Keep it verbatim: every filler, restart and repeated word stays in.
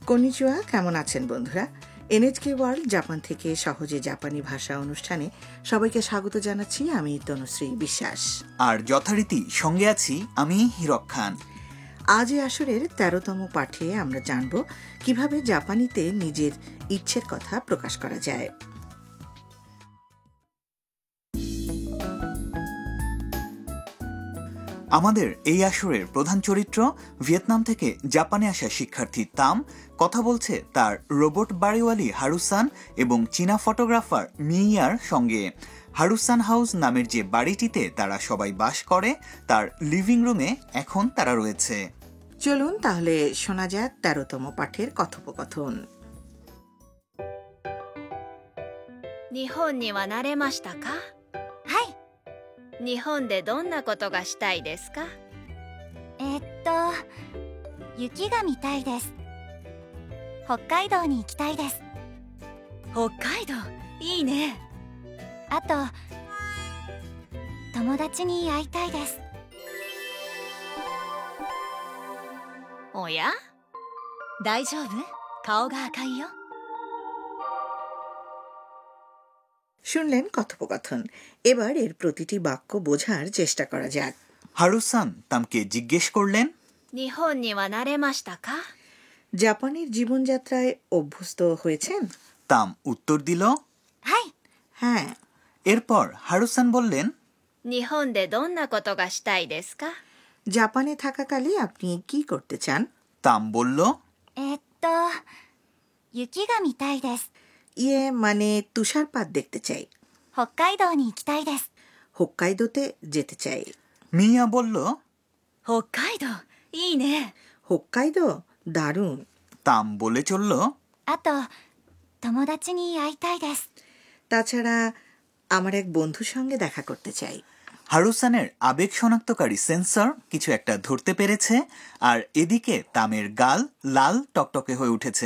কনিচিওয়া, কেমন আছেন বন্ধুরা? এনএচকে ওয়ার্ল্ড জাপান থেকে সহজে জাপানি ভাষা অনুষ্ঠানে সবাইকে স্বাগত জানাচ্ছি। আমি তনুশ্রী বিশ্বাস, আর যথারীতি সঙ্গে আছি আমি হিরক খান। আজ এই আসরের তেরোতম পাঠে আমরা জানব কিভাবে জাপানিতে নিজের ইচ্ছের কথা প্রকাশ করা যায়। আমাদের এই আসরের প্রধান চরিত্র ভিয়েতনাম থেকে জাপানে আসা শিক্ষার্থী তাম কথা বলছে তার রোবট বাড়িওয়ালি হারুসান এবং চীনা ফটোগ্রাফার মিয়ার সঙ্গে। হারুসান হাউস নামের যে বাড়িটিতে তারা সবাই বাস করে তার লিভিং রুমে এখন তারা রয়েছে। চলুন তাহলে শোনা যাক তেরোতম পাঠের কথোপকথন। 日本には慣れましたか？ はい。 日本でどんなことがしたいですか？ えーっと雪が見たいです。北海道に行きたいです。 北海道いいね。 あと友達に会いたいです。 おや？ 大丈夫？顔が赤いよ。 শুনলেন কথোপকথন। এবার এর প্রতিটি বাক্য বোঝার চেষ্টা করা যাক। হারুসান তামকে জিজ্ঞেস করলেন, 日本には慣れましたか？ জাপানের জীবনযাত্রায় অভ্যস্ত হয়েছেন? তাম উত্তর দিল, はい。 হ্যাঁ। এরপর হারুসান বললেন, 日本でどんなことがしたいですか？ জাপানে থাকাকালে আপনি কি করতে চান? তাম বলল, えーっと雪が見たいです。 ইয়ে মানে তুষারপাত দেখতে চাই। 北海道に行きたいです。 হোক্কাইদোতে যেতে চাই। মিয়া বলল, 北海道いいね。 হোক্কাইদো দারুণ। তাম বলে চলল, あと友達に会いたいです。 তাছাড়া আমার এক বন্ধুর সঙ্গে দেখা করতে চাই। হারুসানের আবেগ শনাক্তকারী সেন্সর কিছু একটা ধরতে পেরেছে, আর এদিকে তামের গাল লাল টকটকে হয়ে উঠেছে।